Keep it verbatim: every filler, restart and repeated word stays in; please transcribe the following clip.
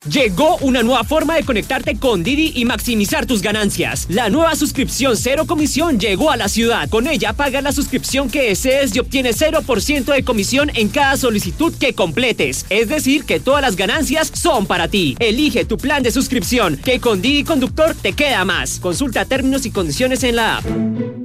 Llegó una nueva forma de conectarte con Didi y maximizar tus ganancias. La nueva suscripción cero comisión llegó a la ciudad. Con ella pagas la suscripción que desees y obtienes cero por ciento de comisión en cada solicitud que completes. Es decir, que todas las ganancias son para ti. Elige tu plan de suscripción, que con Didi Conductor te queda más. Consulta términos y condiciones en la app.